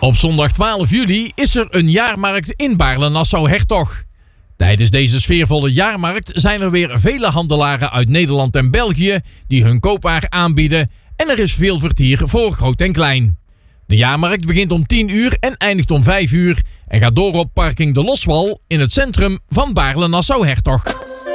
Op zondag 12 juli is er een jaarmarkt in Baarle-Nassau-Hertog. Tijdens deze sfeervolle jaarmarkt zijn er weer vele handelaren uit Nederland en België die hun koopwaar aanbieden en er is veel vertier voor groot en klein. De jaarmarkt begint om 10 uur en eindigt om 5 uur en gaat door op parking De Loswal in het centrum van Baarle-Nassau-Hertog.